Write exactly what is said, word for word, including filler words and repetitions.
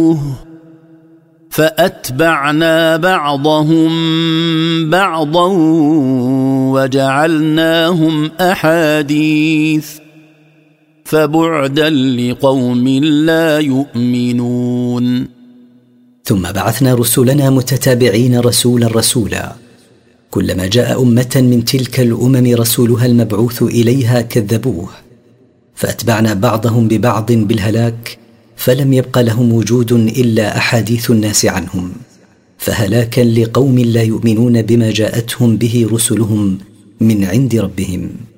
فأتبعنا بعضهم بعضا وجعلناهم أحاديث فبعدا لقوم لا يؤمنون. ثم بعثنا رسلنا متتابعين رسولا رسولا، كلما جاء أمة من تلك الأمم رسولها المبعوث إليها كذبوه، فأتبعنا بعضهم ببعض بالهلاك، فلم يبق لهم وجود إلا أحاديث الناس عنهم، فهلاكا لقوم لا يؤمنون بما جاءتهم به رسلهم من عند ربهم.